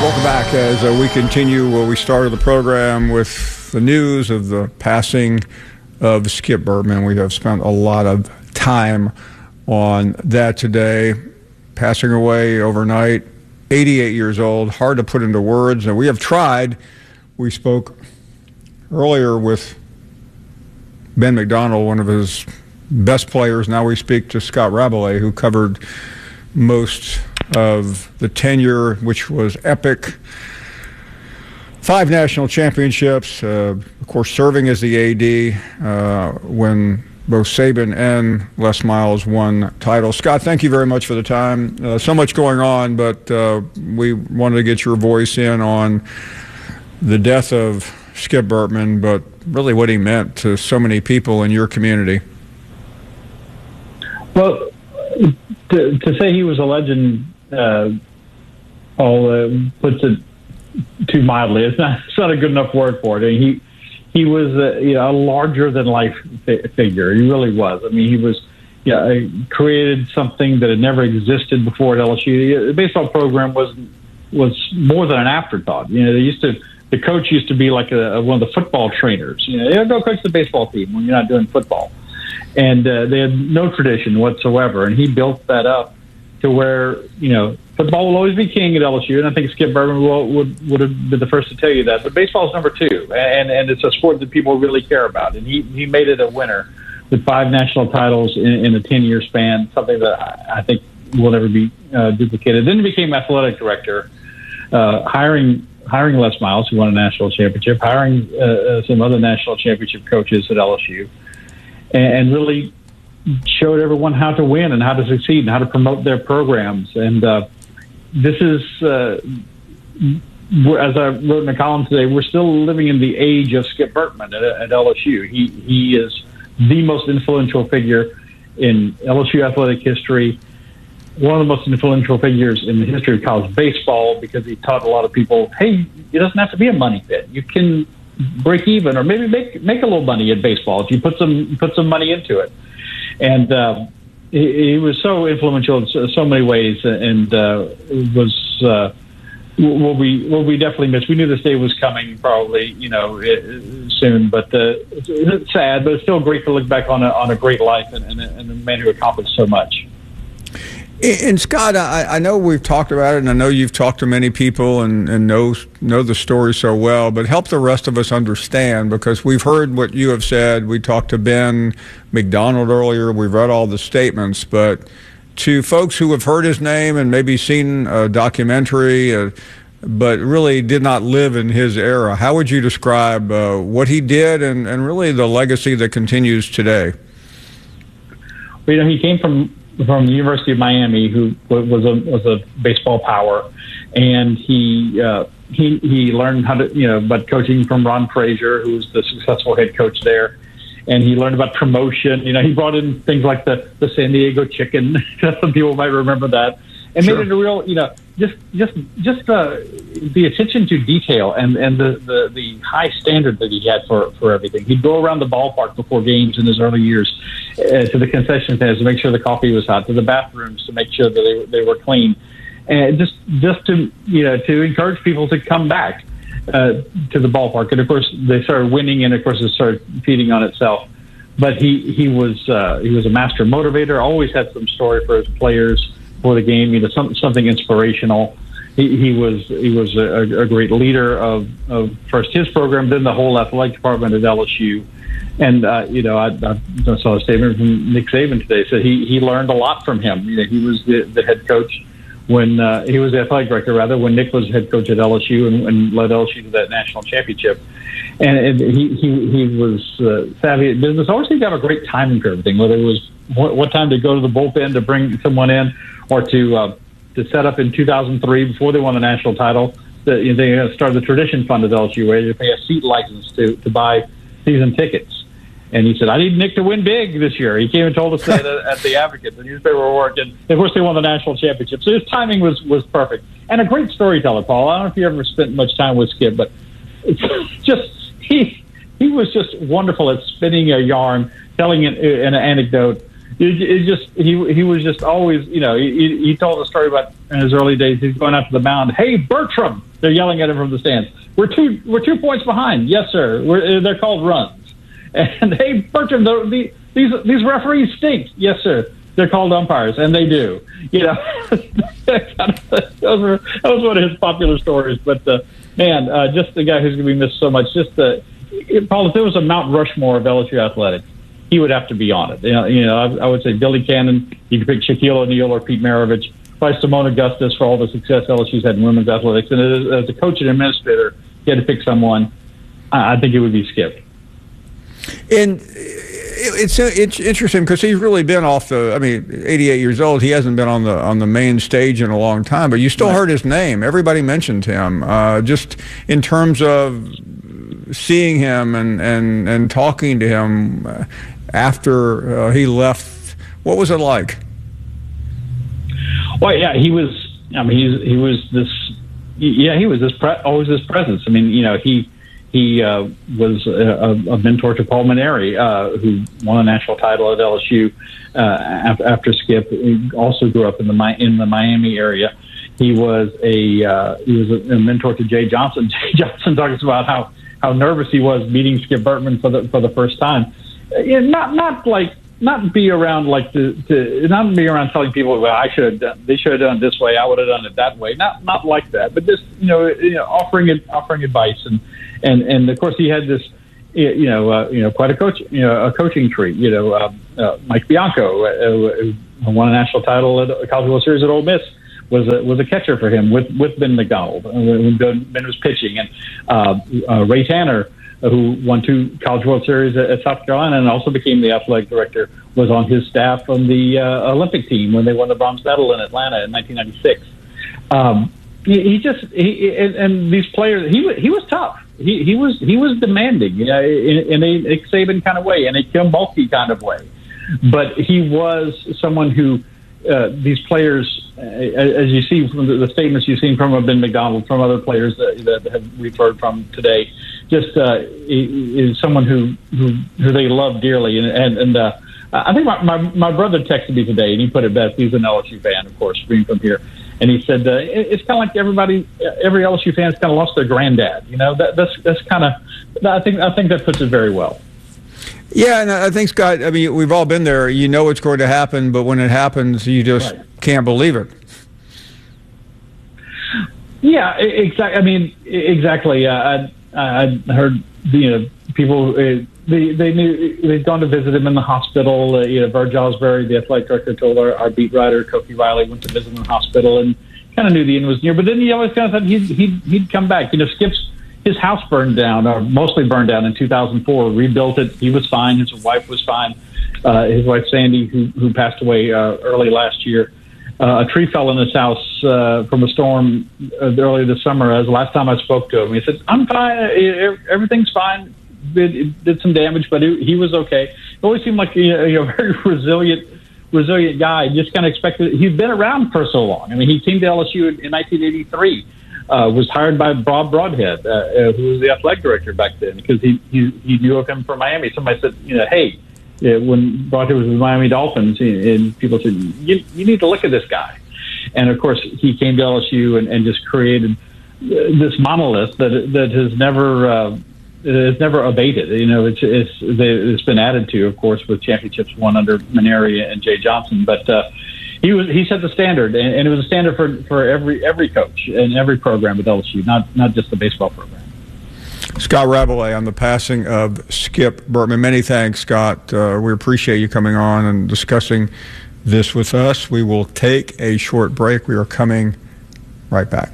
Welcome back as we continue where we started the program with the news of the passing of Skip Bertman. We have spent a lot of time on that today. Passing away overnight, 88 years old, hard to put into words. And we have tried. We spoke earlier with Ben McDonald, one of his best players. Now we speak to Scott Rabelais, who covered most of the tenure, which was epic. 5 national championships, of course, serving as the AD when both Saban and Les Miles won titles. Scott, thank you very much for the time. So much going on, but we wanted to get your voice in on the death of Skip Bertman, but really what he meant to so many people in your community. Well, to say he was a legend, puts it too mildly. It's not a good enough word for it. I mean, he was a larger than life figure. He really was. I mean, he was created something that had never existed before at LSU. The baseball program was more than an afterthought. The coach used to be like one of the football trainers. Go coach the baseball team when you're not doing football. And they had no tradition whatsoever. And he built that up to where, football will always be king at LSU. And I think Skip Bertman would have been the first to tell you that. But baseball is number 2. And it's a sport that people really care about. And he made it a winner with 5 national titles in a 10-year span, something that I think will never be duplicated. Then he became athletic director, hiring Les Miles, who won a national championship, hiring some other national championship coaches at LSU, and really showed everyone how to win and how to succeed and how to promote their programs. And this is, as I wrote in a column today, we're still living in the age of Skip Bertman at LSU. He is the most influential figure in LSU athletic history, one of the most influential figures in the history of college baseball, because he taught a lot of people, hey, it doesn't have to be a money pit. You can break even or maybe make a little money in baseball if you put some money into it. And he was so influential in so many ways, and will be definitely missed. We knew this day was coming, probably soon, but it's sad, but it's still great to look back on a great life and a man who accomplished so much. And Scott, I know we've talked about it, and I know you've talked to many people and know the story so well, but help the rest of us understand, because we've heard what you have said. We talked to Ben McDonald earlier. We've read all the statements, but to folks who have heard his name and maybe seen a documentary, but really did not live in his era, how would you describe what he did and really the legacy that continues today? Well, he came from the University of Miami, who was a baseball power, and he learned how to about coaching from Ron Frazier, who was the successful head coach there, and he learned about promotion. He brought in things like the San Diego Chicken. Some people might remember that, and sure. Made it a real just the attention to detail and the high standard that he had for everything. He'd go around the ballpark before games in his early years to the concession stands to make sure the coffee was hot, to the bathrooms to make sure that they were clean, and just to encourage people to come back to the ballpark. And of course they started winning, and of course it started feeding on itself. But he was a master motivator. Always had some story for his players for the game, something inspirational. He was a great leader of first his program, then the whole athletic department at LSU. And I saw a statement from Nick Saban today. Said he learned a lot from him. He was the head coach when he was the athletic director, rather, when Nick was head coach at LSU and led LSU to that national championship. And he was savvy at business. Always seemed to have a great timing for everything, whether it was what time to go to the bullpen to bring someone in, or to set up in 2003 before they won the national title. They started the Tradition Fund at LSU, where you pay a seat license to buy season tickets. And he said, I need Nick to win big this year. He came and told us that at the Advocate, the newspaper work. And of course, they won the national championship. So his timing was perfect. And a great storyteller, Paul. I don't know if you ever spent much time with Skip, but it's just he was just wonderful at spinning a yarn, telling an anecdote. He was just always, he told a story about in his early days. He's going out to the mound. Hey, Bertram! They're yelling at him from the stands. We're 2 points behind. Yes, sir. They're called runs. And hey, Bertram, these referees stink. Yes, sir. They're called umpires, and they do. That was one of his popular stories. But just the guy who's going to be missed so much. Paul, if there was a Mount Rushmore of LSU athletics, he would have to be on it. I would say Billy Cannon. You could pick Shaquille O'Neal or Pete Maravich. Probably Simone Augustus for all the success LSU's had in women's athletics. And as a coach and administrator, he had to pick someone. I think it would be Skip. And it's interesting because he's really been off 88 years old. He hasn't been on the main stage in a long time, but you still heard his name. Everybody mentioned him. Just in terms of seeing him and talking to him after he left, what was it like? Well, yeah, he was. He was this. Yeah, he was always this presence. He was a mentor to Paul Mainieri, who won a national title at LSU after Skip. He also grew up in the Miami area. He was a mentor to Jay Johnson. Jay Johnson talks about how nervous he was meeting Skip Bertman for the first time. Not be around telling people, well, they should have done it this way, I would have done it that way. Not like that, but just offering advice and of course he had this quite a coaching tree. Mike Bianco, who won a national title at a College World Series at Ole Miss, was a catcher for him with Ben McDonald when Ben was pitching, and Ray Tanner, who won 2 College World Series at South Carolina and also became the athletic director, was on his staff on the Olympic team when they won the bronze medal in Atlanta in 1996. And these players, he was tough. He was demanding, in a Nick Saban kind of way, in a Kim Mulkey kind of way. But he was someone who these players, as you see from the statements you've seen from Ben McDonald, from other players that we've heard from today, just is someone who they love dearly. And I think my brother texted me today, and he put it best. He's an LSU fan, of course, being from here. And he said, it's kind of like every LSU fan's kind of lost their granddad. That's kind of, I think that puts it very well. Yeah, and I think, Scott, we've all been there. You know it's going to happen, but when it happens, you just can't believe it. Yeah, exactly. Exactly. I heard, people, they knew they'd gone to visit him in the hospital. Bert Josbury, the athletic director, told our beat writer, Kofi Riley, went to visit him in the hospital and kind of knew the end was near. But then he always kind of thought he'd come back. His house burned down, or mostly burned down in 2004, rebuilt it. He was fine. His wife was fine. His wife, Sandy, who passed away early last year. A tree fell in his house from a storm earlier this summer. As the last time I spoke to him, he said, "I'm fine. Everything's fine. It did some damage, but he was okay." He always seemed like a very resilient guy. Just kind of expected. He'd been around for so long. He came to LSU in 1983. Was hired by Bob Broadhead, who was the athletic director back then, because he knew of him from Miami. Somebody said, hey, when Broadhead was with the Miami Dolphins, and people said, you need to look at this guy. And of course, he came to LSU and just created this monolith that has never abated. It's been added to, of course, with championships won under Mainieri and Jay Johnson, but. He set the standard, and it was a standard for every coach and every program at LSU, not just the baseball program. Scott Rabalais on the passing of Skip Bertman. Many thanks, Scott. We appreciate you coming on and discussing this with us. We will take a short break. We are coming right back.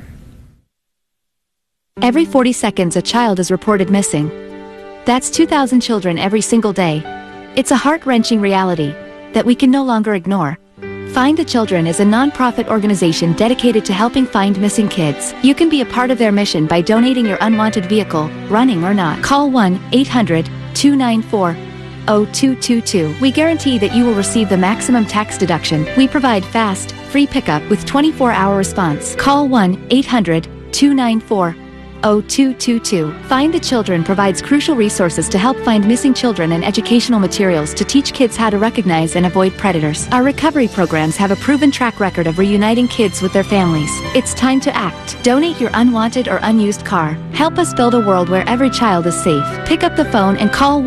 Every 40 seconds, a child is reported missing. That's 2,000 children every single day. It's a heart-wrenching reality that we can no longer ignore. Find the Children is a non-profit organization dedicated to helping find missing kids. You can be a part of their mission by donating your unwanted vehicle, running or not. Call 1-800-294-0222. We guarantee that you will receive the maximum tax deduction. We provide fast, free pickup with 24-hour response. Call 1-800-294-0222. 0222. Find the Children provides crucial resources to help find missing children and educational materials to teach kids how to recognize and avoid predators. Our recovery programs have a proven track record of reuniting kids with their families. It's time to act. Donate your unwanted or unused car. Help us build a world where every child is safe. Pick up the phone and call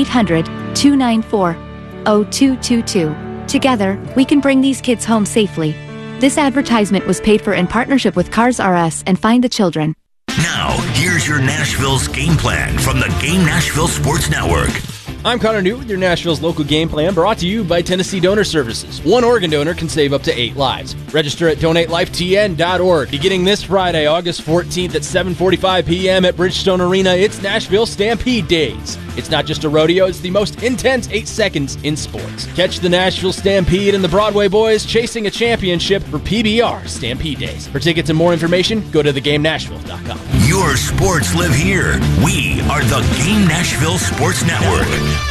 1-800-294-0222. Together, we can bring these kids home safely. This advertisement was paid for in partnership with Cars R Us and Find the Children. Now, here's your Nashville's game plan from the Game Nashville Sports Network. I'm Connor New with your Nashville's local game plan, brought to you by Tennessee Donor Services. One organ donor can save up to 8 lives. Register at donatelifetn.org. Beginning this Friday, August 14th at 7:45 p.m. at Bridgestone Arena, it's Nashville Stampede Days. It's not just a rodeo, it's the most intense 8 seconds in sports. Catch the Nashville Stampede and the Broadway Boys chasing a championship for PBR Stampede Days. For tickets and more information, go to theGameNashville.com. Your sports live here. We are the Game Nashville Sports Network.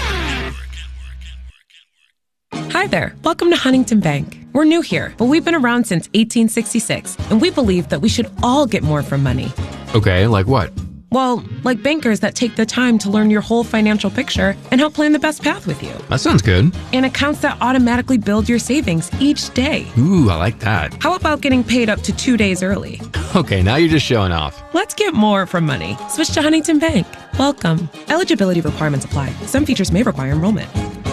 Hi there. Welcome to Huntington Bank. We're new here, but we've been around since 1866, and we believe that we should all get more from money. Okay, like what? Well, like bankers that take the time to learn your whole financial picture and help plan the best path with you. That sounds good. And accounts that automatically build your savings each day. Ooh, I like that. How about getting paid up to 2 days early? Okay, now you're just showing off. Let's get more from money. Switch to Huntington Bank. Welcome. Eligibility requirements apply. Some features may require enrollment.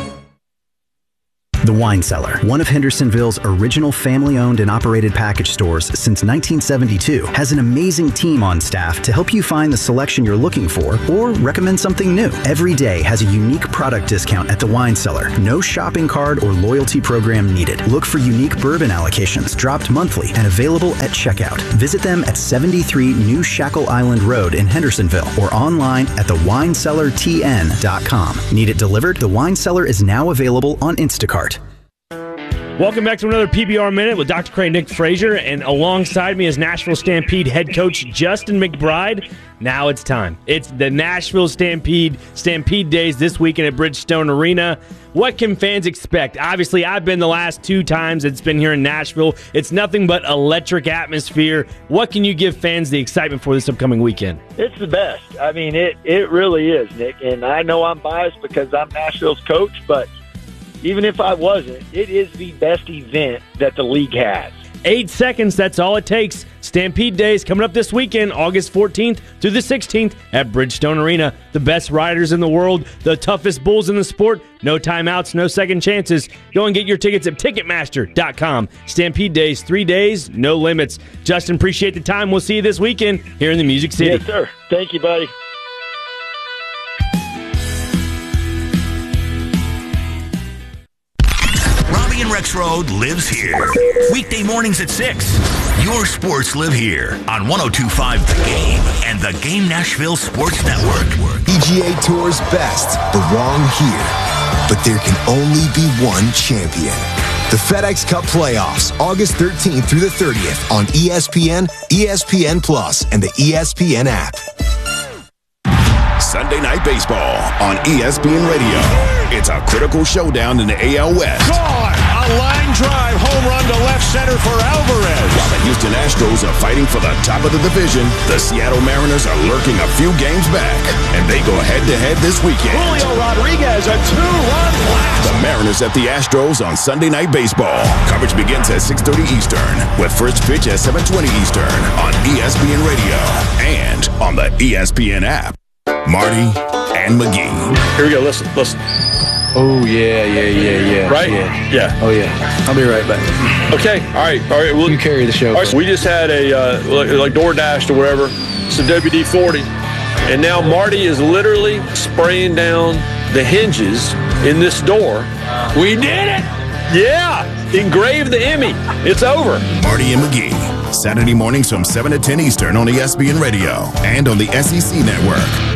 The Wine Cellar, one of Hendersonville's original family-owned and operated package stores since 1972, has an amazing team on staff to help you find the selection you're looking for or recommend something new. Every day has a unique product discount at The Wine Cellar. No shopping card or loyalty program needed. Look for unique bourbon allocations dropped monthly and available at checkout. Visit them at 73 New Shackle Island Road in Hendersonville or online at thewinecellartn.com. Need it delivered? The Wine Cellar is now available on Instacart. Welcome back to another PBR Minute with Dr. Craig Nick Frazier, and alongside me is Nashville Stampede head coach Justin McBride. Now it's time. It's the Nashville Stampede Days this weekend at Bridgestone Arena. What can fans expect? Obviously, I've been the last 2 times it's been here in Nashville. It's nothing but electric atmosphere. What can you give fans the excitement for this upcoming weekend? It's the best. I mean, it really is, Nick. And I know I'm biased because I'm Nashville's coach, but even if I wasn't, it is the best event that the league has. 8 seconds, that's all it takes. Stampede Days coming up this weekend, August 14th through the 16th at Bridgestone Arena. The best riders in the world, the toughest bulls in the sport, no timeouts, no second chances. Go and get your tickets at Ticketmaster.com. Stampede Days, 3 days, no limits. Justin, appreciate the time. We'll see you this weekend here in the Music City. Yes, sir. Thank you, buddy. And Rex Road lives here. Weekday mornings at 6. Your sports live here on 102.5 The Game and the Game Nashville Sports Network. PGA Tour's best belong here, but there can only be one champion. The FedEx Cup Playoffs, August 13th through the 30th on ESPN, ESPN Plus, and the ESPN app. Sunday Night Baseball on ESPN Radio. It's a critical showdown in the AL West. Gone! A line drive home run to left center for Alvarez. While the Houston Astros are fighting for the top of the division, the Seattle Mariners are lurking a few games back, and they go head-to-head this weekend. Julio Rodriguez, a 2-run blast. The Mariners at the Astros on Sunday Night Baseball. Coverage begins at 6:30 Eastern, with first pitch at 7:20 Eastern on ESPN Radio and on the ESPN app. Marty and McGee. Here we go. Listen. Oh, yeah. Right? Yeah. Oh, yeah. I'll be right back. Okay. All right. Well, you carry the show. All right, so we just had a, like DoorDash or whatever. It's a WD-40. And now Marty is literally spraying down the hinges in this door. We did it! Yeah! Engraved the Emmy. It's over. Marty and McGee. Saturday mornings from 7 to 10 Eastern on ESPN Radio and on the SEC Network.